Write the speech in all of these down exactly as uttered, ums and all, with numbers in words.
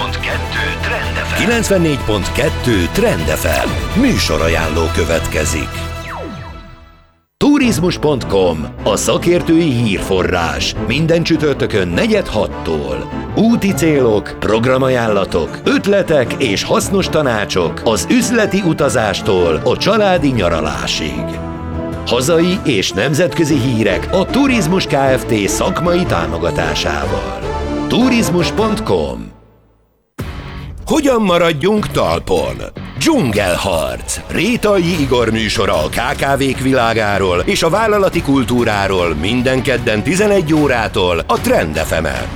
pont kettő Trend ef em. kilencvennégy pont kettő Trend ef em. Műsorajánló következik. Turizmus pont com, a szakértői hírforrás. Minden csütörtökön negyed hattól. Úti célok, programajánlatok, ötletek és hasznos tanácsok az üzleti utazástól a családi nyaralásig. Hazai és nemzetközi hírek a Turizmus Kft. Szakmai támogatásával. Turizmus pont com. Hogyan maradjunk talpon? Dzsungelharc. Rétai Igor műsora a ká ká vék világáról és a vállalati kultúráról minden kedden tizenegy órától a Trend ef emen.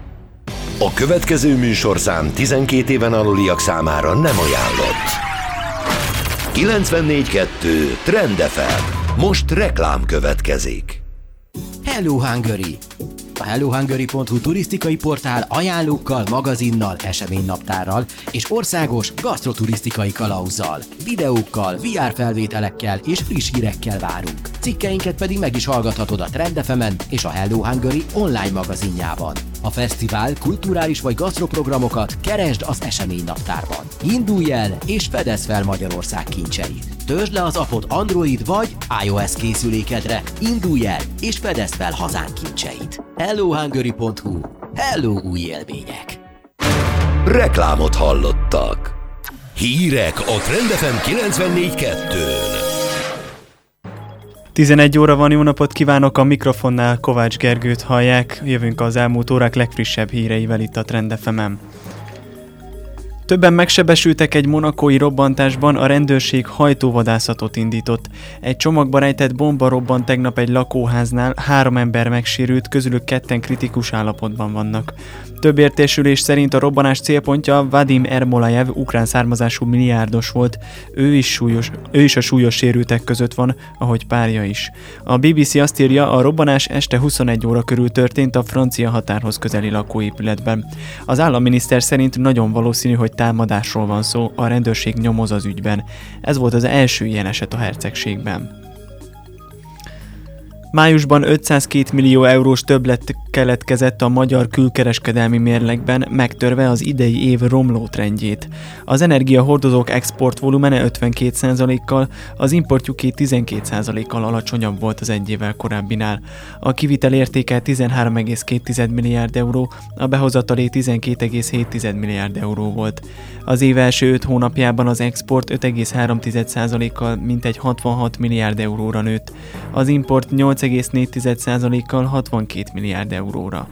A következő műsorszám tizenkét éven aluliak számára nem ajánlott. kilencvennégy pont kettő Trend ef em. Most reklám következik. Hello Hungary! A hello hungary pont hu turisztikai portál ajánlókkal, magazinnal, eseménynaptárral és országos gasztroturisztikai kalauzzal, videókkal, vé er felvételekkel és friss hírekkel várunk. Cikkeinket pedig meg is hallgathatod a Trend ef emen és a Hello Hungary online magazinjában. A fesztivál, kulturális vagy gasztroprogramokat keresd az eseménynaptárban. Indulj el és fedezd fel Magyarország kincseit. Töltsd le az appot Android vagy iOS készülékedre. Indulj el és fedezd fel hazánk kincseit. hello hungary pont hu. Hello új élmények! Reklámot hallottak. Hírek a Trend ef em kilencvennégy pont kettőn. tizenegy óra van, jó napot kívánok, a mikrofonnál Kovács Gergőt hallják. Jövünk az elmúlt órák legfrissebb híreivel itt a Trend ef emen. Többen megsebesültek egy monakói robbantásban, a rendőrség hajtóvadászatot indított. Egy csomagba rejtett bomba robbant tegnap egy lakóháznál, három ember megsérült, közülük ketten kritikus állapotban vannak. Több értesülés szerint a robbanás célpontja Vadim Ermolajev, ukrán származású milliárdos volt. Ő is, súlyos, ő is a súlyos sérültek között van, ahogy párja is. A bé bé cé azt írja, a robbanás este huszonegy óra körül történt a francia határhoz közeli lakóépületben. Az államminiszter szerint nagyon valószínű, hogy támadásról van szó, a rendőrség nyomoz az ügyben. Ez volt az első ilyen eset a hercegségben. Májusban ötszázkét millió eurós többlet keletkezett a magyar külkereskedelmi mérlegben, megtörve az idei év romló trendjét. Az energiahordozók export volumene ötvenkét százalékkal, az importjuké tizenkét százalékkal alacsonyabb volt az egy évvel korábbinál. A kivitel értéke tizenhárom egész két milliárd euró, a behozatalé tizenkét egész hét milliárd euró volt. Az év első öt hónapjában az export öt egész három százalékkal mintegy hatvanhat milliárd euróra nőtt, az import nyolc egész négy százalékkal hatvankét milliárd euróra.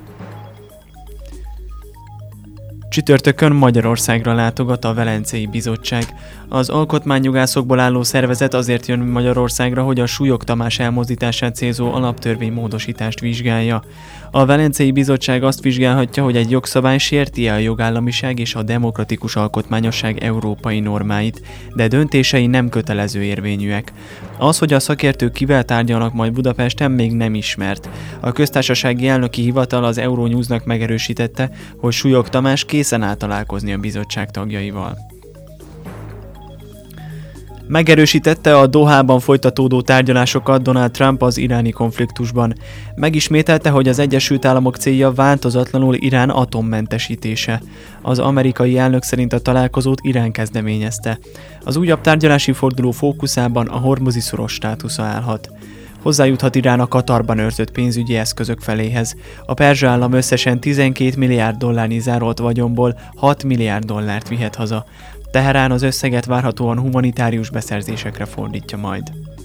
Csütörtökön Magyarországra látogat a Velencei Bizottság. Az alkotmányjogászokból álló szervezet azért jön Magyarországra, hogy a súlyoktamás elmozdítását célzó alaptörvénymódosítást vizsgálja. A Velencei Bizottság azt vizsgálhatja, hogy egy jogszabály sérti-e a jogállamiság és a demokratikus alkotmányosság európai normáit, de döntései nem kötelező érvényűek. Az, hogy a szakértők kivel tárgyalnak majd Budapesten, még nem ismert. A köztársasági elnöki hivatal az Euronewsnak megerősítette, hogy Súlyog Tamás készen áll találkozni a bizottság tagjaival. Megerősítette a Dohában folytatódó tárgyalásokat Donald Trump az iráni konfliktusban. Megismételte, hogy az Egyesült Államok célja változatlanul Irán atommentesítése. Az amerikai elnök szerint a találkozót Irán kezdeményezte. Az újabb tárgyalási forduló fókuszában a hormuzi szoros státusza állhat. Hozzájuthat Irán a Katarban őrzött pénzügyi eszközök feléhez. A perzsa állam összesen tizenkét milliárd dollárnyi zárolt vagyonból hat milliárd dollárt vihet haza. Teherán az összeget várhatóan humanitárius beszerzésekre fordítja majd.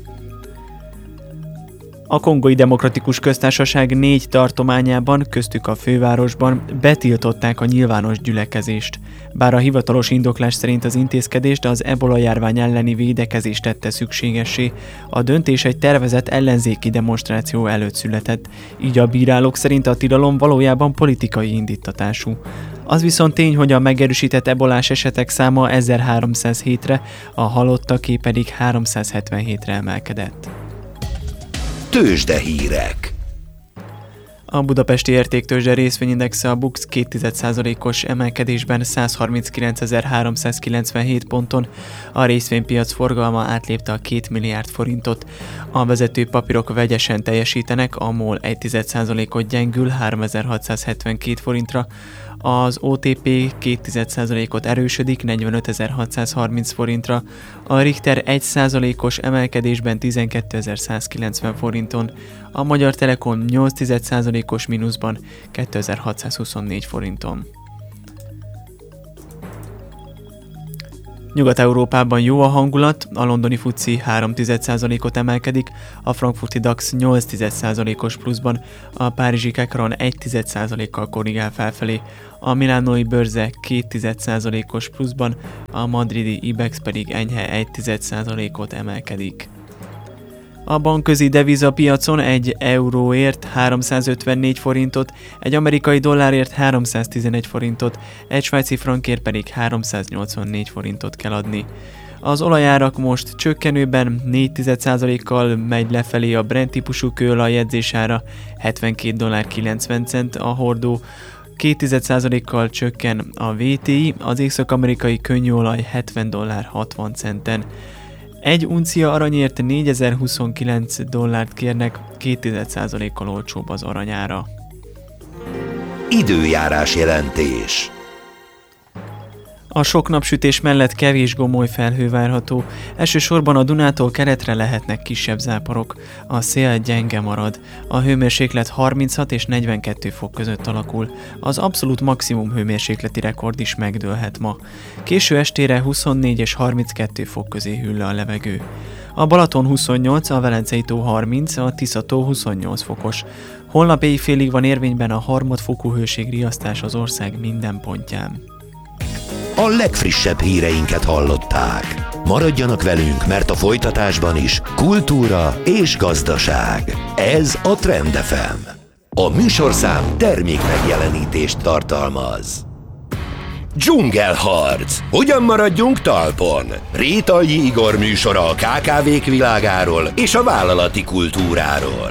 A Kongói Demokratikus Köztársaság négy tartományában, köztük a fővárosban betiltották a nyilvános gyülekezést. Bár a hivatalos indoklás szerint az intézkedést az ebola járvány elleni védekezést tette szükségessé, a döntés egy tervezett ellenzéki demonstráció előtt született, így a bírálók szerint a tilalom valójában politikai indítatású. Az viszont tény, hogy a megerősített ebolás esetek száma ezerháromszázhétre, a halottaké pedig háromszázhetvenhétre emelkedett. Tőzsdehírek. A budapesti értéktőzsde részvényindexe a BUX két százalékos emelkedésben százharminckilencezer-háromszázkilencvenhét ponton, a részvénypiac forgalma átlépte a két milliárd forintot. A vezető papírok vegyesen teljesítenek, a MOL egy százalékot gyengül háromezer-hatszázhetvenkét forintra, az o té pé két egész egy százalékot erősödik negyvenötezer-hatszázharminc forintra, a Richter egy százalékos emelkedésben tizenkétezer-százkilencven forinton, a Magyar Telekom nyolc egész egy százalékos mínuszban kétezer-hatszázhuszonnégy forinton. Nyugat-Európában jó a hangulat, a londoni fuci három egész egy százalékot emelkedik, a frankfurti dax nyolc egész egy százalékos pluszban, a párizsi Kekron egy egész egy százalékkal korrigál felfelé, a milánói bőrze két egész egy százalékos pluszban, a madridi ibex pedig enyhe egy egész egy százalékot emelkedik. A bankközi devizapiacon egy euróért háromszázötvennégy forintot, egy amerikai dollárért háromszáztizenegy forintot, egy svájci frankért pedig háromszáznyolcvannégy forintot kell adni. Az olajárak most csökkenőben négy egész egy százalékkal megy lefelé a Brent típusú kőolaj jegyzésára, hetvenkét dollár kilencven cent a hordó, két egész egy százalékkal csökken a vé té i, az észak-amerikai könnyűolaj hetven dollár hatvan centen. Egy uncia aranyért négyezer-huszonkilenc dollárt kérnek, két egész egy százalékkal olcsóbb az aranyára. Időjárás jelentés. A sok napsütés mellett kevés gomoly felhő várható, elsősorban a Dunától keletre lehetnek kisebb záporok, a szél gyenge marad, a hőmérséklet harminchat és negyvenkettő fok között alakul, az abszolút maximum hőmérsékleti rekord is megdőlhet ma. Késő estére huszonnégy és harminckettő fok közé hűl le a levegő. A Balaton huszonnyolc, a Velencei-tó harminc, a Tisza-tó huszonnyolc fokos. Holnap éjfélig van érvényben a harmadfokú hőségriasztás az ország minden pontján. A legfrissebb híreinket hallották. Maradjanak velünk, mert a folytatásban is kultúra és gazdaság. Ez a Trend ef em. A műsorszám termék megjelenítést tartalmaz. Dzsungelharc. Hogyan maradjunk talpon? Rétalji Igor műsora a ká ká vék világáról és a vállalati kultúráról.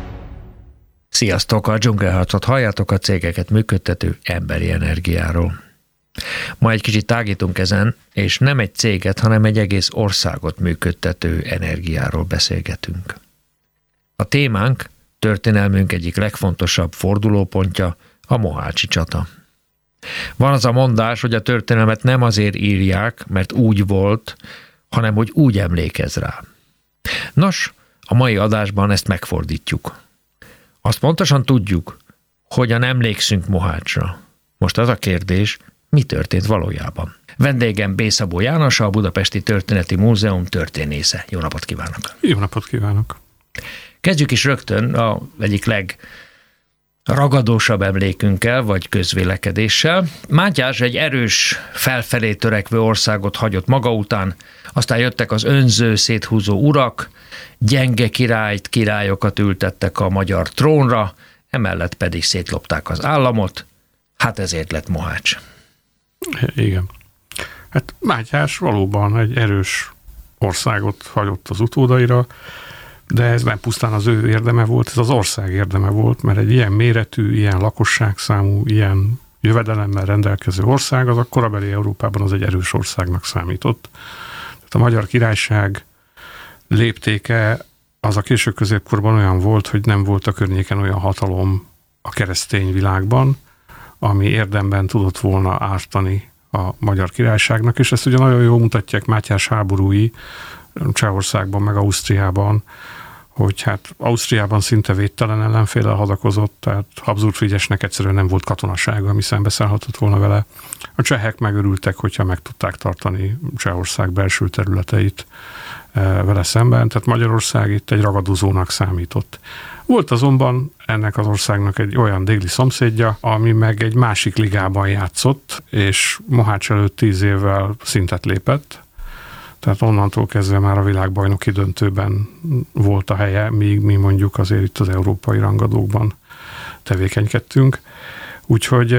Sziasztok! A Dzsungelharcot halljátok, a cégeket működtető emberi energiáról. Ma egy kicsit tágítunk ezen, és nem egy céget, hanem egy egész országot működtető energiáról beszélgetünk. A témánk, történelmünk egyik legfontosabb fordulópontja, a mohácsi csata. Van az a mondás, hogy a történelmet nem azért írják, mert úgy volt, hanem hogy úgy emlékez rá. Nos, a mai adásban ezt megfordítjuk. Azt pontosan tudjuk, hogyan emlékszünk Mohácsra. Most az a kérdés, mi történt valójában? Vendégem B. Szabó János, a Budapesti Történeti Múzeum történésze. Jó napot kívánok! Jó napot kívánok! Kezdjük is rögtön a egyik legragadósabb emlékünkkel, vagy közvélekedéssel. Mátyás egy erős, felfelé törekvő országot hagyott maga után, aztán jöttek az önző, széthúzó urak, gyenge királyt, királyokat ültettek a magyar trónra, emellett pedig szétlopták az államot, hát ezért lett Mohács. Igen. Hát Mátyás valóban egy erős országot hagyott az utódaira, de ez nem pusztán az ő érdeme volt, ez az ország érdeme volt, mert egy ilyen méretű, ilyen lakosságszámú, ilyen jövedelemmel rendelkező ország, az a korabeli Európában az egy erős országnak számított. Tehát a Magyar Királyság léptéke az a késő középkorban olyan volt, hogy nem volt a környéken olyan hatalom a keresztény világban, ami érdemben tudott volna ártani a Magyar Királyságnak, és ezt ugye nagyon jól mutatják Mátyás háborúi Csehországban, meg Ausztriában, hogy hát Ausztriában szinte védtelen ellenféllel hadakozott, tehát Habsburg Frigyesnek egyszerűen nem volt katonasága, ami szembeszállhatott volna vele. A csehek megörültek, hogyha meg tudták tartani Csehország belső területeit vele szemben, tehát Magyarország itt egy ragadozónak számított. Volt azonban ennek az országnak egy olyan déli szomszédja, ami meg egy másik ligában játszott, és Mohács előtt tíz évvel szintet lépett, tehát onnantól kezdve már a világbajnoki döntőben volt a helye, míg mi mondjuk azért itt az európai rangadókban tevékenykedtünk. Úgyhogy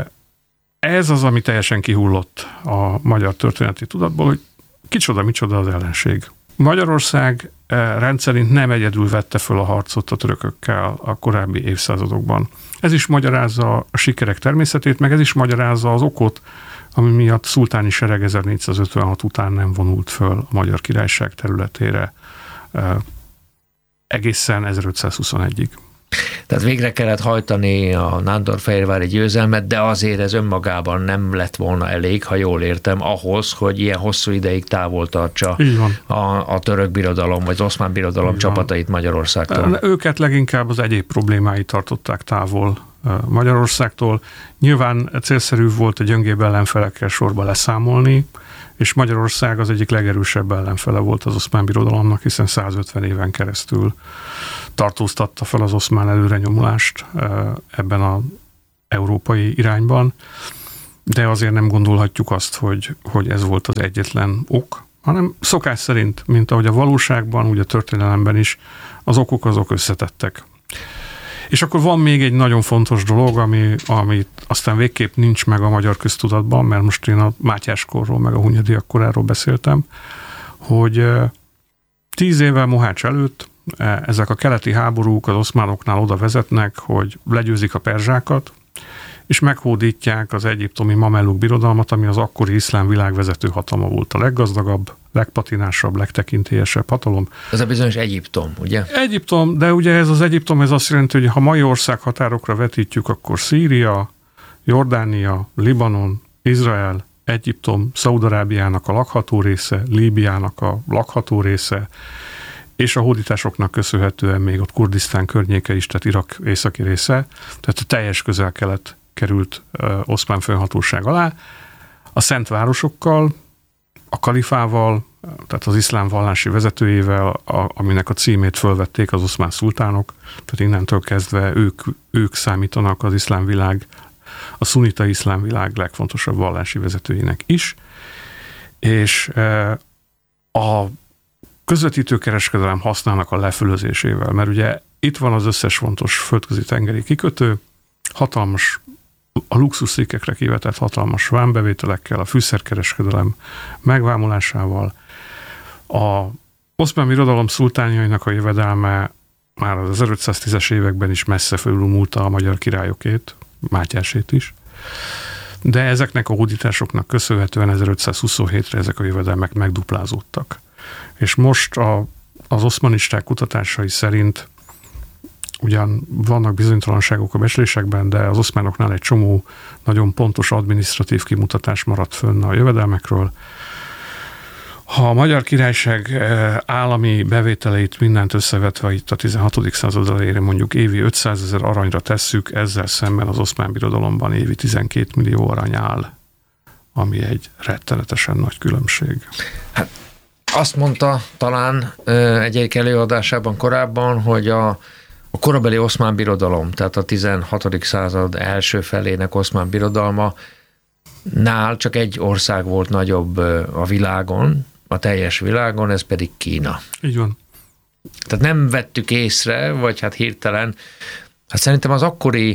ez az, ami teljesen kihullott a magyar történeti tudatból, hogy kicsoda, micsoda az ellenség. Magyarország rendszerint nem egyedül vette föl a harcot a törökökkel a korábbi évszázadokban. Ez is magyarázza a sikerek természetét, meg ez is magyarázza az okot, ami miatt szultáni sereg ezernégyszázötvenhat után nem vonult föl a Magyar Királyság területére egészen ezerötszázhuszonegyig. Tehát végre kellett hajtani a nándorfehérvári győzelmet, de azért ez önmagában nem lett volna elég, ha jól értem, ahhoz, hogy ilyen hosszú ideig távol tartsa a, a török birodalom, vagy az oszmán birodalom csapatait Magyarországtól. Őket leginkább az egyéb problémái tartották távol Magyarországtól. Nyilván célszerű volt a gyöngébb ellenfelekkel sorba leszámolni, és Magyarország az egyik legerősebb ellenfele volt az oszmán birodalomnak, hiszen százötven éven keresztül tartóztatta fel az oszmán előrenyomulást ebben az európai irányban, de azért nem gondolhatjuk azt, hogy, hogy ez volt az egyetlen ok, hanem szokás szerint, mint ahogy a valóságban, úgy a történelemben is, az okok azok összetettek. És akkor van még egy nagyon fontos dolog, ami, amit aztán végképp nincs meg a magyar köztudatban, mert most én a Mátyáskorról, meg a Hunyadiak koráról beszéltem, hogy tíz évvel Mohács előtt ezek a keleti háborúk az oszmánoknál oda vezetnek, hogy legyőzik a perzsákat, és meghódítják az egyiptomi mamelluk birodalmat, ami az akkori iszlám világvezető hatalma volt, a leggazdagabb, legpatinásabb, legtekintélyesebb hatalom. Ez a bizonyos Egyiptom, ugye? Egyiptom, de ugye ez az Egyiptom, ez azt jelenti, hogy ha mai ország határokra vetítjük, akkor Szíria, Jordánia, Libanon, Izrael, Egyiptom, Szaúd-Arábiának a lakható része, Líbiának a lakható része, és a hódításoknak köszönhetően még ott Kurdisztán környéke is, tehát Irak északi része, tehát a teljes közel-kelet került uh, oszmán fennhatóság alá. A szent városokkal, a kalifával, tehát az iszlám vallási vezetőjével, a, aminek a címét fölvették az oszmán szultánok, tehát innentől kezdve ők, ők számítanak az iszlám világ, a szunita iszlám világ legfontosabb vallási vezetőjének is, és uh, a közvetítőkereskedelem használnak a lefölözésével, mert ugye itt van az összes fontos földközi tengeri kikötő, hatalmas, a luxusszékekre kivetett hatalmas vámbevételekkel, a fűszerkereskedelem megvámulásával. A oszmán birodalom szultánjainak a jövedelme már az ezerötszáztízes években is messze fölülmúlta a magyar királyokét, Mátyásét is, de ezeknek a hódításoknak köszönhetően ezerötszázhuszonhétre ezek a jövedelmek megduplázódtak. És most a, az oszmanisták kutatásai szerint ugyan vannak bizonytalanságok a becslésekben, de az oszmánoknál egy csomó nagyon pontos adminisztratív kimutatás maradt fönn a jövedelmekről. Ha a Magyar Királyság állami bevételeit mindent összevetve itt a tizenhatodik század elejére mondjuk évi ötszázezer aranyra tesszük, ezzel szemben az oszmán birodalomban évi tizenkét millió arany áll, ami egy rettenetesen nagy különbség. Hát azt mondta talán egy előadásában korábban, hogy a, a korabeli oszmán birodalom, tehát a tizenhatodik század első felének oszmán birodalma nál csak egy ország volt nagyobb a világon, a teljes világon, ez pedig Kína. Így van. Tehát nem vettük észre, vagy hát hirtelen, hát szerintem az akkori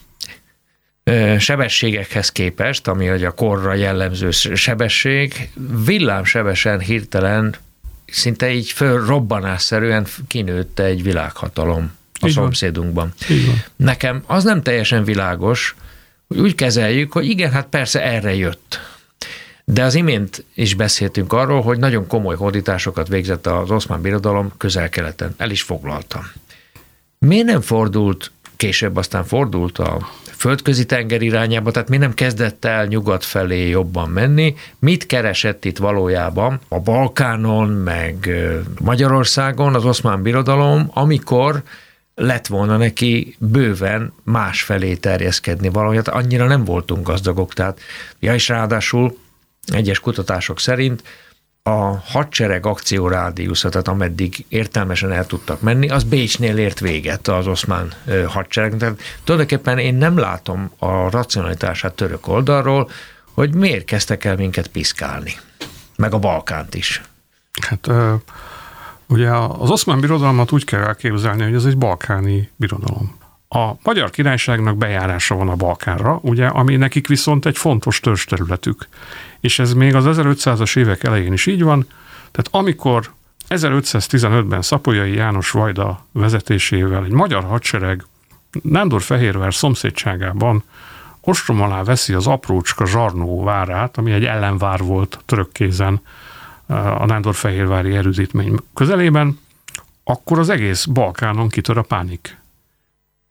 sebességekhez képest, ami hogy a korra jellemző sebesség, villámsebesen hirtelen, szinte így fölrobbanásszerűen kinőtte egy világhatalom a így szomszédunkban. Nekem az nem teljesen világos, hogy úgy kezeljük, hogy igen, hát persze erre jött. De az imént is beszéltünk arról, hogy nagyon komoly hódításokat végzett az oszmán birodalom közel-keleten. El is foglalta. Miért nem fordult, később aztán fordult a földközi tenger irányába, tehát mi nem kezdett el nyugat felé jobban menni? Mit keresett itt valójában a Balkánon, meg Magyarországon az oszmán birodalom, amikor lett volna neki bőven más felé terjeszkedni valahogy, hát annyira nem voltunk gazdagok, tehát ja, és ráadásul egyes kutatások szerint a hadsereg akciórádiusza, tehát ameddig értelmesen el tudtak menni, az Bécsnél ért véget az oszmán hadsereg. Tehát tulajdonképpen én nem látom a racionalitását török oldalról, hogy miért kezdtek el minket piszkálni, meg a Balkánt is. Hát ugye az oszmán birodalmat úgy kell elképzelni, hogy ez egy balkáni birodalom. A Magyar Királyságnak bejárása van a Balkánra, ugye, ami nekik viszont egy fontos törzsterületük. És ez még az ezerötszázas évek elején is így van, tehát amikor ezerötszáztizenötben Szapolyai János vajda vezetésével egy magyar hadsereg Nándorfehérvár szomszédságában ostrom alá veszi az aprócska Zsarnó várát, ami egy ellenvár volt török kézen a nándorfehérvári erődítmény közelében, akkor az egész Balkánon kitör a pánik.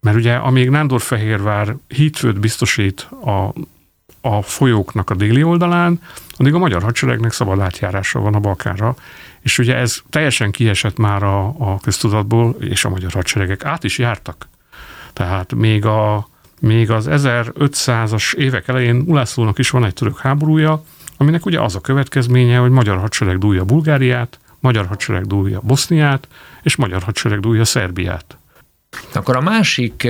Mert ugye amíg Nándorfehérvár hídfőt biztosít a, a folyóknak a déli oldalán, addig a magyar hadseregnek szabad átjárása van a Balkánra, és ugye ez teljesen kiesett már a, a köztudatból, és a magyar hadseregek át is jártak. Tehát még, a, még az ezerötszázas évek elején Ulászlónak is van egy török háborúja, aminek ugye az a következménye, hogy magyar hadsereg dúlja Bulgáriát, magyar hadsereg dúlja Boszniát, és magyar hadsereg dúlja Szerbiát. Akkor a másik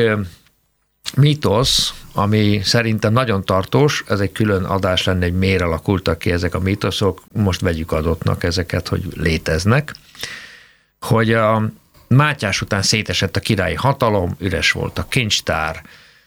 mítosz, ami szerintem nagyon tartós, ez egy külön adás lenne, hogy miért alakultak ki ezek a mítoszok, most vegyük adottnak ezeket, hogy léteznek, hogy a Mátyás után szétesett a királyi hatalom, üres volt a kincstár,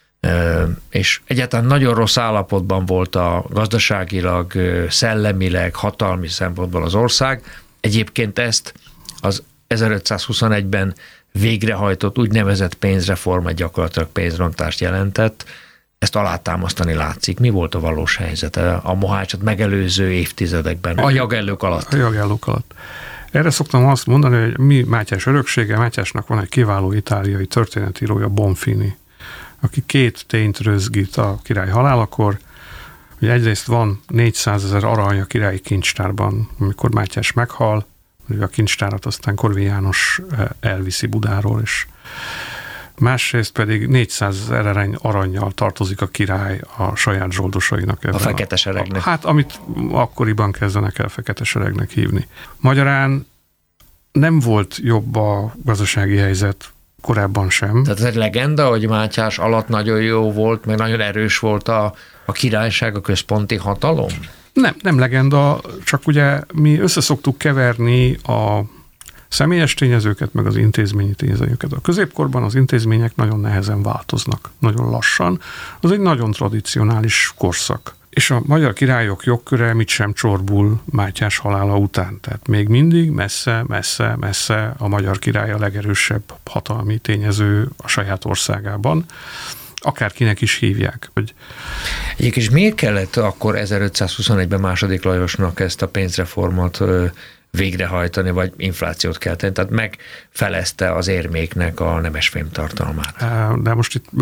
és egyáltalán nagyon rossz állapotban volt a gazdaságilag, szellemileg, hatalmi szempontból az ország. Egyébként ezt az ezerötszázhuszonegyben végrehajtott úgynevezett pénzreforma gyakorlatilag pénzrontást jelentett. Ezt alátámasztani látszik. Mi volt a valós helyzet a Mohácsot megelőző évtizedekben, a jagellők alatt? A jagellők alatt. Erre szoktam azt mondani, hogy mi Mátyás öröksége, Mátyásnak van egy kiváló itáliai történetírója, Bonfini, aki két tényt rögzít a király halálakor. Ugye egyrészt van négyszázezer arany a királyi kincstárban, amikor Mátyás meghal, a kincstárat aztán Korvin János elviszi Budáról, és másrészt pedig négyszázezer arany arannyal tartozik a király a saját zsoldosainak. A fekete seregnek. A, hát, amit akkoriban kezdenek el fekete seregnek hívni. Magyarán nem volt jobb a gazdasági helyzet korábban sem. Tehát ez egy legenda, hogy Mátyás alatt nagyon jó volt, meg nagyon erős volt a, a királyság, a központi hatalom? Nem, nem legenda, csak ugye mi összeszoktuk keverni a személyes tényezőket, meg az intézményi tényezőket. A középkorban az intézmények nagyon nehezen változnak, nagyon lassan. Az egy nagyon tradicionális korszak. És a magyar királyok jogköre mit sem csorbul Mátyás halála után. Tehát még mindig messze, messze, messze a magyar király a legerősebb hatalmi tényező a saját országában. Akárkinek is hívják. Hogy... Egyébként és miért kellett akkor ezerötszázhuszonegyben második Lajosnak ezt a pénzreformot végrehajtani, vagy inflációt kell tenni? Tehát megfelezte az érméknek a nemesfém tartalmát. De most itt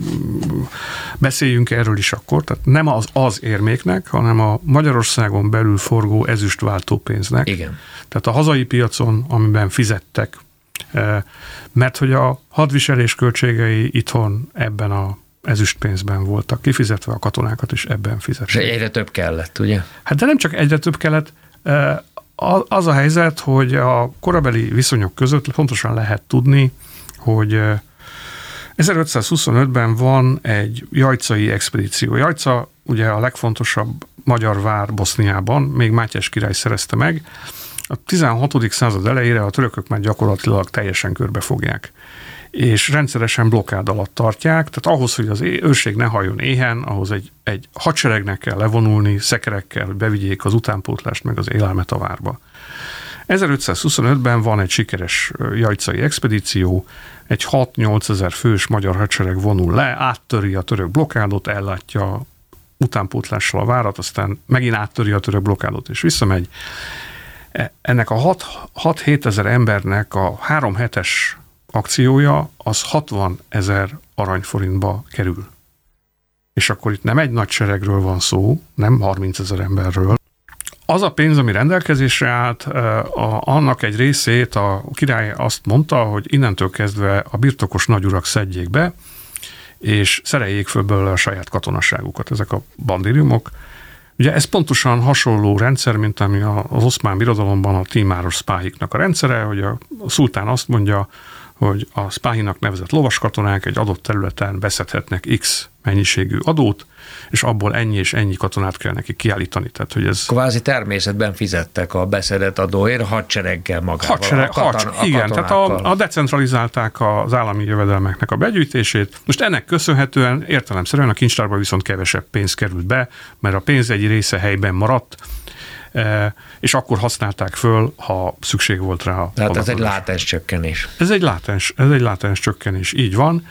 beszéljünk erről is akkor, tehát nem az az érméknek, hanem a Magyarországon belül forgó ezüstváltó pénznek. Igen. Tehát a hazai piacon, amiben fizettek, mert hogy a hadviselés költségei itthon ebben a ezüstpénzben voltak kifizetve, a katonákat is ebben fizettek. És egyre több kellett, ugye? Hát de nem csak egyre több kellett, az a helyzet, hogy a korabeli viszonyok között pontosan lehet tudni, hogy ezerötszázhuszonötben van egy jajcai expedíció. Jajca ugye a legfontosabb magyar vár Boszniában, még Mátyás király szerezte meg. A tizenhatodik század elejére a törökök már gyakorlatilag teljesen körbefogják, és rendszeresen blokkád alatt tartják, tehát ahhoz, hogy az őrség ne halljon éhen, ahhoz egy, egy hadseregnek kell levonulni, szekerekkel, hogy bevigyék az utánpótlást meg az élelmet a várba. ezerötszázhuszonötben van egy sikeres jajcai expedíció, egy hat-nyolc ezer fős magyar hadsereg vonul le, áttöri a török blokkádot, ellátja utánpótlással a várat, aztán megint áttöri a török blokkádot és visszamegy. Ennek a hat-hét ezer embernek a három hetes akciója az hatvan ezer aranyforintba kerül. És akkor itt nem egy nagy seregről van szó, nem harminc ezer emberről. Az a pénz, ami rendelkezésre állt, a, annak egy részét a király azt mondta, hogy innentől kezdve a birtokos nagyurak szedjék be, és szereljék föl belőle a saját katonasságukat, ezek a bandériumok. Ugye ez pontosan hasonló rendszer, mint ami az Oszmán Birodalomban a tímáros szpáhiknak a rendszere, hogy a szultán azt mondja, hogy a szpáhinak nevezett lovaskatonák egy adott területen beszedhetnek X mennyiségű adót, és abból ennyi és ennyi katonát kell neki kiállítani. Tehát, hogy ez... Kvázi természetben fizettek a beszedett adóért a hadsereggel magával. Hadsereg, a katon, hadsereg, igen, tehát a, a decentralizálták az állami jövedelmeknek a begyűjtését. Most ennek köszönhetően értelemszerűen a kincstárba viszont kevesebb pénz került be, mert a pénz egy része helyben maradt, és akkor használták föl, ha szükség volt rá. A Tehát ez egy látens csökkenés. Ez egy látens, ez egy látens csökkenés, így van.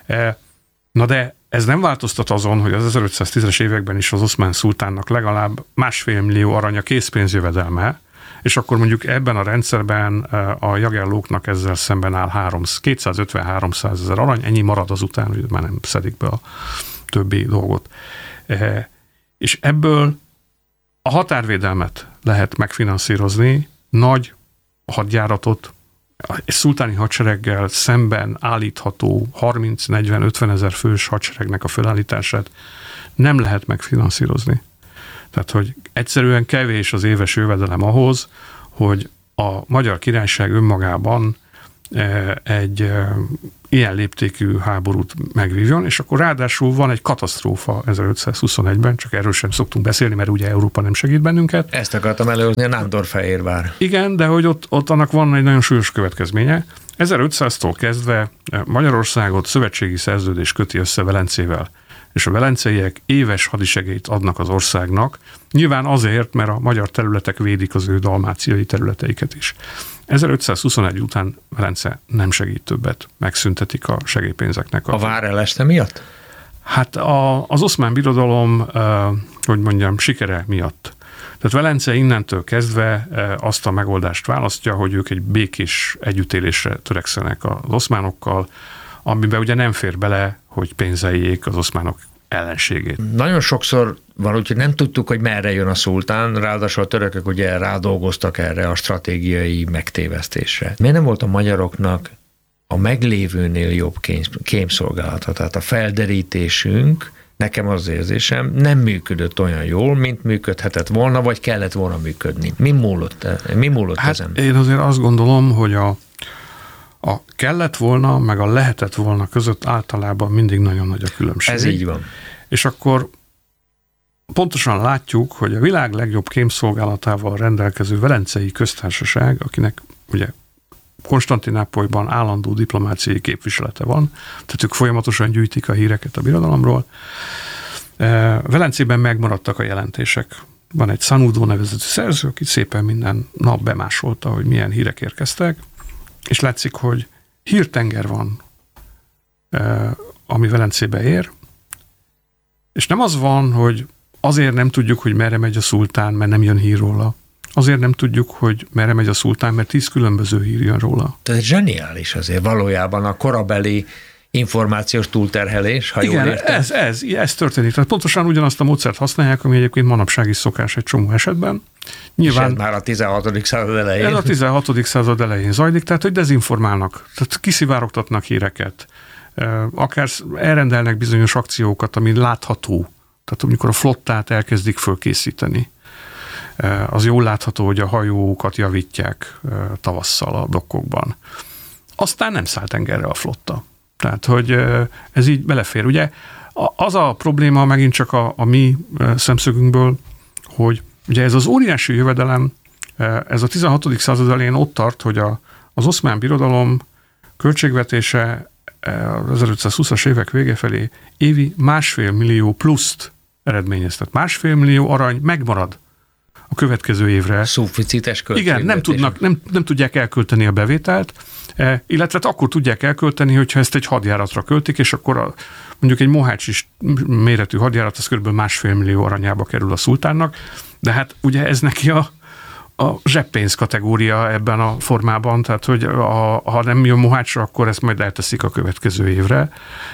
Na de ez nem változtat azon, hogy az ezerötszáztízes években is az oszmán szultánnak legalább másfél millió arany a készpénzjövedelme, és akkor mondjuk ebben a rendszerben a jagellóknak ezzel szemben áll kétszázötven-háromszázezer arany, ennyi marad azután, hogy már nem szedik be a többi dolgot. És ebből a határvédelmet lehet megfinanszírozni, nagy hadjáratot, egy szultáni hadsereggel szemben állítható harminc, negyven, ötven ezer fős hadseregnek a felállítását nem lehet megfinanszírozni. Tehát, hogy egyszerűen kevés az éves jövedelem ahhoz, hogy a Magyar Királyság önmagában egy ilyen léptékű háborút megvívjon, és akkor ráadásul van egy katasztrófa ezerötszázhuszonegyben, csak erről sem szoktunk beszélni, mert ugye Európa nem segít bennünket. Ezt akartam előhozni, a Nándorfehérvár. Igen, de hogy ott, ott annak van egy nagyon súlyos következménye. ezerötszáztól kezdve Magyarországot szövetségi szerződés köti össze Velencével, és a velenceiek éves hadisegélyt adnak az országnak, nyilván azért, mert a magyar területek védik az ő dalmáciai területeiket is. ezerötszázhuszonegy után Velence nem segít többet, megszüntetik a segélypénzeknek. A, a vár eleste miatt? Hát a, az oszmán birodalom, eh, hogy mondjam, sikere miatt. Tehát Velence innentől kezdve eh, azt a megoldást választja, hogy ők egy békés együttélésre törekszenek az oszmánokkal, amiben ugye nem fér bele, hogy pénzeljék az oszmánok ellenségét. Nagyon sokszor van, úgyhogy nem tudtuk, hogy merre jön a szultán, ráadásul a törökök ugye rádolgoztak erre a stratégiai megtévesztésre. Miért nem volt a magyaroknak a meglévőnél jobb kémszolgálata? Tehát a felderítésünk, nekem az érzésem, nem működött olyan jól, mint működhetett volna, vagy kellett volna működni. Mi múlott, mi múlott hát ezen? Én azért azt gondolom, hogy a A kellett volna, meg a lehetett volna között általában mindig nagyon nagy a különbség. Ez így van. És akkor pontosan látjuk, hogy a világ legjobb kémszolgálatával rendelkező Velencei Köztársaság, akinek ugye Konstantinápolyban állandó diplomáciai képviselete van, tehát ők folyamatosan gyűjtik a híreket a birodalomról. Velencében megmaradtak a jelentések. Van egy Sanudo nevezetű szerző, aki szépen minden nap bemásolta, hogy milyen hírek érkeztek, és látszik, hogy hírtenger van, ami Velencébe ér, és nem az van, hogy azért nem tudjuk, hogy merre megy a szultán, mert nem jön hír róla. Azért nem tudjuk, hogy merre megy a szultán, mert tíz különböző hír jön róla. Tehát zseniális azért valójában a korabeli információs túlterhelés, ha igen, jól értem. ez, ez, ez történik. Tehát pontosan ugyanazt a módszert használják, ami egyébként manapság is szokás egy csomó esetben. Nyilván, és ez már a tizenhatodik század elején. Ez a tizenhatodik század elején zajlik, tehát hogy dezinformálnak, tehát kiszivárogtatnak híreket, akár elrendelnek bizonyos akciókat, ami látható. Tehát amikor a flottát elkezdik fölkészíteni, az jól látható, hogy a hajókat javítják tavasszal a dokkokban. Aztán nem száll tengerre a flotta. Tehát, hogy ez így belefér. Ugye az a probléma megint csak a, a mi szemszögünkből, hogy ugye ez az óriási jövedelem, ez a tizenhatodik század elején ott tart, hogy a, az oszmán birodalom költségvetése az ezerötszázhúszas évek vége felé évi másfél millió pluszt eredményez. Tehát másfél millió arany megmarad a következő évre. Szuficites költségvetés. Igen, nem, tudnak, nem, nem tudják elkölteni a bevételt, illetve akkor tudják elkölteni, hogyha ezt egy hadjáratra költik, és akkor a, mondjuk egy mohácsis méretű hadjárat, az kb. másfél millió aranyába kerül a szultánnak, de hát ugye ez neki a, a zseppénz kategória ebben a formában, tehát hogy a, ha nem jön mohácsra, akkor ezt majd elteszik a következő évre.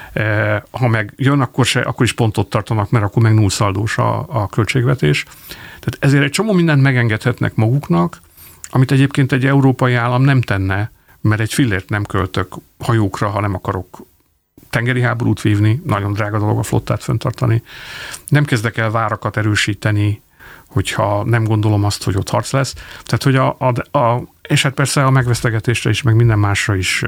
Ha meg jön, akkor, se, akkor is pontot tartanak, mert akkor meg nullszaldós a, a költségvetés. Tehát ezért egy csomó mindent megengedhetnek maguknak, amit egyébként egy európai állam nem tenne, mert egy fillért nem költök hajókra, ha nem akarok tengeri háborút vívni, nagyon drága dolog a flottát fenntartani. Nem kezdek el várakat erősíteni, hogyha nem gondolom azt, hogy ott harc lesz. Tehát, hogy a, a, a és hát persze a megvesztegetésre is, meg minden másra is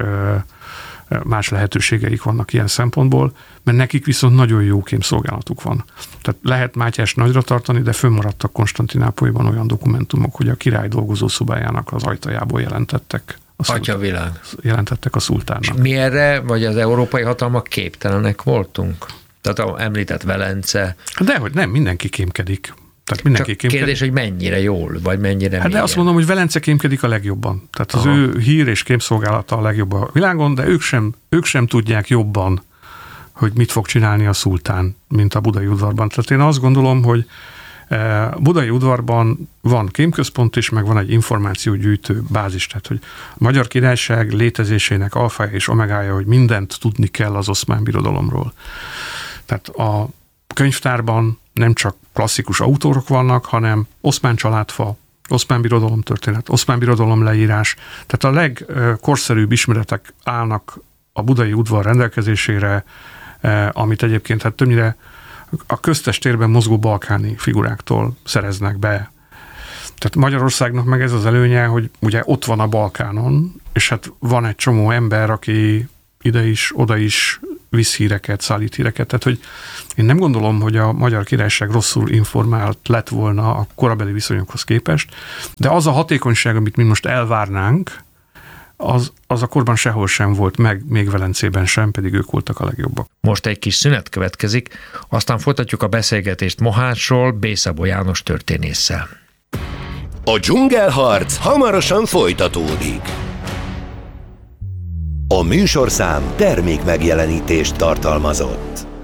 más lehetőségeik vannak ilyen szempontból, mert nekik viszont nagyon jó kémszolgálatuk van. Tehát lehet Mátyás nagyra tartani, de fönnmaradtak Konstantinápolyban olyan dokumentumok, hogy a király dolgozószobájának az ajtajából jelentettek. Atyavilág. Jelentettek a szultánnak. Mi erre, vagy az európai hatalmak képtelenek voltunk? Tehát a említett Velence. Dehogy nem, mindenki kémkedik. Tehát mindenki Csak kémkedik. kérdés, hogy mennyire jól, vagy mennyire Hát de azt mondom, hogy Velence kémkedik a legjobban. Tehát az Aha. ő hír és kémszolgálata a legjobb a világon, de ők sem, ők sem tudják jobban, hogy mit fog csinálni a szultán, mint a budai udvarban. Tehát én azt gondolom, hogy Budai udvarban van kémközpont is, meg van egy információgyűjtő bázis, tehát hogy a Magyar Királyság létezésének alfája és omegája, hogy mindent tudni kell az Oszmán Birodalomról. Tehát a könyvtárban nem csak klasszikus autorok vannak, hanem Oszmán családfa, Oszmán Birodalom történet, Oszmán Birodalom leírás, tehát a legkorszerűbb ismeretek állnak a budai udvar rendelkezésére, amit egyébként hát többnyire a köztes térben mozgó balkáni figuráktól szereznek be. Tehát Magyarországnak meg ez az előnye, hogy ugye ott van a Balkánon, és hát van egy csomó ember, aki ide is, oda is visz híreket, szállít híreket. Tehát, hogy én nem gondolom, hogy a Magyar Királyság rosszul informált lett volna a korabeli viszonyokhoz képest, de az a hatékonyság, amit mi most elvárnánk, az, az a korban sehol sem volt meg, még Velencében sem, pedig ők voltak a legjobbak. Most egy kis szünet következik, aztán folytatjuk a beszélgetést Mohácsról B-Szabó János történésszel. A dzsungelharc hamarosan folytatódik. A műsorszám termék megjelenítést tartalmazott.